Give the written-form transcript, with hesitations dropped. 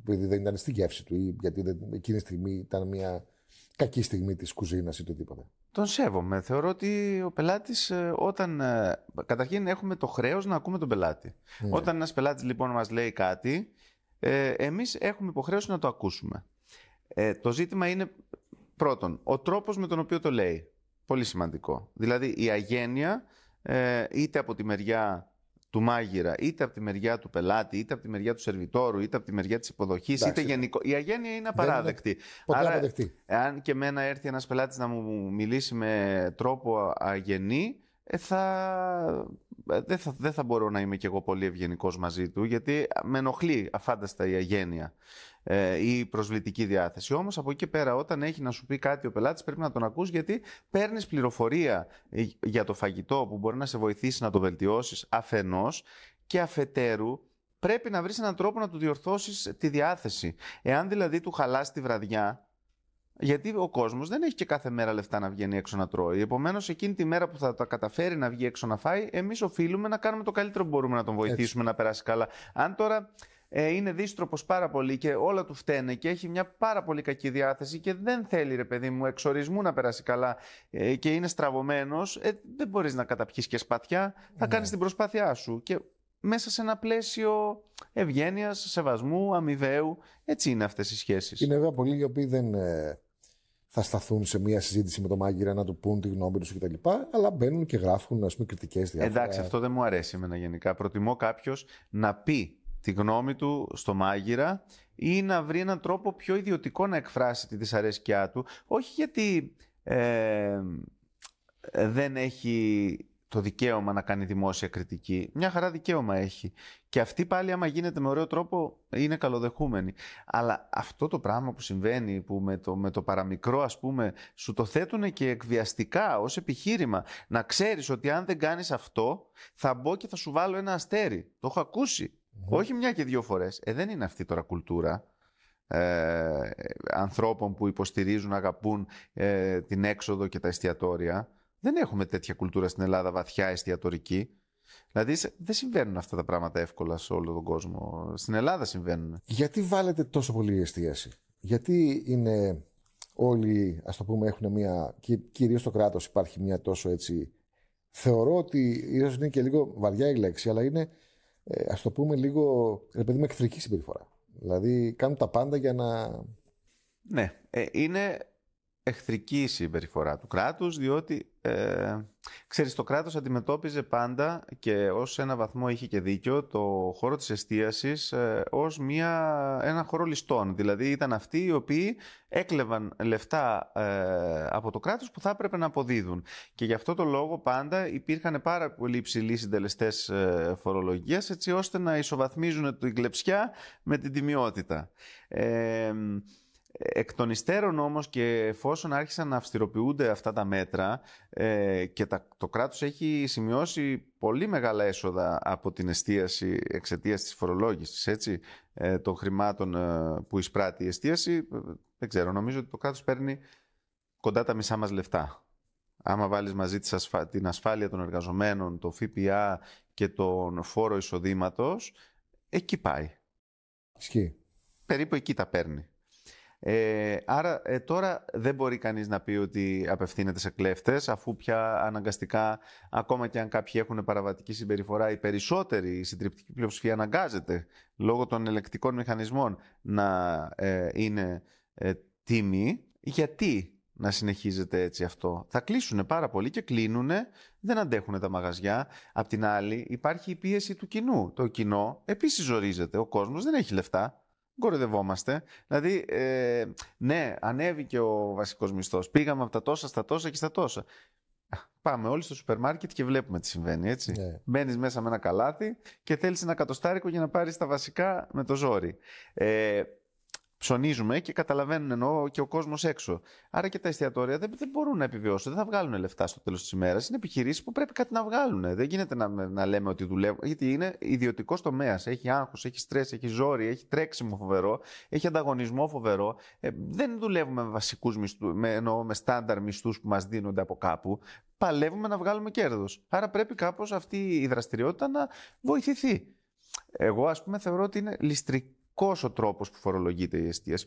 επειδή δεν ήταν στη γεύση του ή γιατί εκείνη τη στιγμή ήταν μια κακή στιγμή της κουζίνας ή το τίποτα. Τον σέβομαι. Θεωρώ ότι ο πελάτης όταν... καταρχήν έχουμε το χρέος να ακούμε τον πελάτη. Όταν ένας πελάτης λοιπόν μας λέει κάτι, εμείς έχουμε υποχρέωση να το ακούσουμε. Το ζήτημα είναι πρώτον, ο τρόπος με τον οποίο το λέει. Πολύ σημαντικό. Δηλαδή η αγένεια είτε από τη μεριά του μάγειρα, είτε από τη μεριά του πελάτη, είτε από τη μεριά του σερβιτόρου, είτε από τη μεριά της υποδοχής, είτε γενικό. Η αγένεια είναι απαράδεκτη. Άρα, αν και εμένα έρθει ένας πελάτης να μου μιλήσει με τρόπο αγενή, δεν θα μπορώ να είμαι κι εγώ πολύ ευγενικός μαζί του, γιατί με ενοχλεί αφάνταστα η αγένεια ή η προσβλητική διάθεση. Όμως από εκεί και πέρα, όταν έχει να σου πει κάτι ο πελάτης, πρέπει να τον ακούς, γιατί παίρνεις πληροφορία για το φαγητό που μπορεί να σε βοηθήσει να το βελτιώσεις αφενός, και αφετέρου πρέπει να βρεις έναν τρόπο να του διορθώσεις τη διάθεση. Εάν δηλαδή του χαλάσει τη βραδιά, γιατί ο κόσμος δεν έχει και κάθε μέρα λεφτά να βγαίνει έξω να τρώει. Επομένως, εκείνη τη μέρα που θα τα καταφέρει να βγει έξω να φάει, εμείς οφείλουμε να κάνουμε το καλύτερο που μπορούμε να τον βοηθήσουμε να περάσει καλά. Αν τώρα είναι δύστροπος πάρα πολύ και όλα του φταίνε και έχει μια πάρα πολύ κακή διάθεση και δεν θέλει, ρε παιδί μου, εξορισμού να περάσει καλά και είναι στραβωμένος, δεν μπορείς να καταπιείς και σπαθιά, θα κάνεις την προσπάθειά σου. Και μέσα σε ένα πλαίσιο ευγένειας, σεβασμού, αμοιβαίου, έτσι είναι αυτές οι σχέσεις. Είναι βέβαια πολλοί οι οποίοι δεν θα σταθούν σε μια συζήτηση με τον μάγειρα να του πούν τη γνώμη τους κτλ. Αλλά μπαίνουν και γράφουν, ας πούμε, κριτικές διάφορα. Εντάξει, αυτό δεν μου αρέσει εμένα γενικά. Προτιμώ κάποιος να πει τη γνώμη του στο μάγειρα ή να βρει έναν τρόπο πιο ιδιωτικό να εκφράσει τη δυσαρέσκειά του. Όχι γιατί δεν έχει το δικαίωμα να κάνει δημόσια κριτική. Μια χαρά δικαίωμα έχει. Και αυτή πάλι, άμα γίνεται με ωραίο τρόπο, είναι καλοδεχούμενη. Αλλά αυτό το πράγμα που συμβαίνει, που με το παραμικρό, ας πούμε, σου το θέτουν και εκβιαστικά ως επιχείρημα. Να ξέρεις ότι αν δεν κάνεις αυτό, θα μπω και θα σου βάλω ένα αστέρι. Το έχω ακούσει. Όχι μια και δύο φορές. Δεν είναι αυτή τώρα κουλτούρα ανθρώπων που υποστηρίζουν, αγαπούν την έξοδο και τα εστιατόρια. Δεν έχουμε τέτοια κουλτούρα στην Ελλάδα βαθιά εστιατορική. Δηλαδή δεν συμβαίνουν αυτά τα πράγματα εύκολα σε όλο τον κόσμο. Στην Ελλάδα συμβαίνουν. Γιατί βάλετε τόσο πολύ η εστίαση? Γιατί είναι όλοι, ας το πούμε, έχουν μια, και κυρίως στο κράτος υπάρχει μια τόσο έτσι, θεωρώ ότι ίσως είναι και λίγο βαριά η λέξη, αλλά είναι, ας το πούμε, λίγο, ρε παιδί μου, εχθρική συμπεριφορά. Δηλαδή κάνουν τα πάντα για να... Ναι, είναι εχθρική η συμπεριφορά του κράτους, διότι ξέρεις, το κράτος αντιμετώπιζε πάντα, και ως ένα βαθμό είχε και δίκιο, το χώρο της εστίασης ως ένα χώρο ληστών. Δηλαδή ήταν αυτοί οι οποίοι έκλεβαν λεφτά από το κράτος που θα έπρεπε να αποδίδουν. Και γι' αυτό το λόγο πάντα υπήρχαν πάρα πολύ υψηλοί συντελεστές φορολογίας, έτσι ώστε να ισοβαθμίζουν την κλεψιά με την τιμιότητα. Εκ των υστέρων όμως, και εφόσον άρχισαν να αυστηροποιούνται αυτά τα μέτρα και το κράτος έχει σημειώσει πολύ μεγάλα έσοδα από την εστίαση εξαιτίας της φορολόγησης, έτσι, των χρημάτων που εισπράττει η εστίαση, δεν ξέρω, νομίζω ότι το κράτος παίρνει κοντά τα μισά μας λεφτά. Άμα βάλεις μαζί την ασφάλεια των εργαζομένων, το ΦΠΑ και τον φόρο εισοδήματος, εκεί πάει. Ισχύει. Περίπου εκεί τα παίρνει. Άρα τώρα δεν μπορεί κανείς να πει ότι απευθύνεται σε κλέφτες, αφού πια αναγκαστικά, ακόμα και αν κάποιοι έχουν παραβατική συμπεριφορά, οι περισσότεροι, η συντριπτική πλειοψηφία αναγκάζεται λόγω των ελεκτικών μηχανισμών να είναι τίμοι. Γιατί να συνεχίζεται έτσι αυτό? Θα κλείσουν πάρα πολύ και κλείνουνε, δεν αντέχουν τα μαγαζιά. Απ' την άλλη υπάρχει η πίεση του κοινού. Το κοινό επίσης ζορίζεται, ο κόσμος δεν έχει λεφτά. Κοροϊδευόμαστε. Δηλαδή, ναι, ανέβηκε ο βασικός μισθός. Πήγαμε από τα τόσα στα τόσα και στα τόσα. Πάμε όλοι στο σούπερ μάρκετ και βλέπουμε τι συμβαίνει, έτσι. Yeah. Μπαίνεις μέσα με ένα καλάθι και θέλεις ένα κατοστάρικο για να πάρεις τα βασικά με το ζόρι. Ψωνίζουμε και καταλαβαίνουν, εννοώ, και ο κόσμος έξω. Άρα και τα εστιατόρια δεν μπορούν να επιβιώσουν, δεν θα βγάλουν λεφτά στο τέλος της ημέρας. Είναι επιχειρήσεις που πρέπει κάτι να βγάλουν. Δεν γίνεται να λέμε ότι δουλεύουν, γιατί είναι ιδιωτικός τομέας. Έχει άγχος, έχει στρες, έχει ζόρι, έχει τρέξιμο φοβερό, έχει ανταγωνισμό φοβερό. Δεν δουλεύουμε με βασικούς μισθούς, με στάνταρ μισθούς που μας δίνονται από κάπου. Παλεύουμε να βγάλουμε κέρδος. Άρα πρέπει κάπως αυτή η δραστηριότητα να βοηθηθεί. Εγώ, ας πούμε, θεωρώ ότι είναι ο τρόπος που φορολογείται η εστίαση.